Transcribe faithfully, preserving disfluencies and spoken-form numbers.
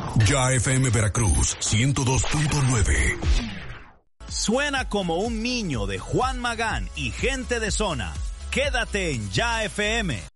Ya F M Veracruz, ciento dos punto nueve. Suena como un niño de Juan Magán y gente de zona. Quédate en Ya F M,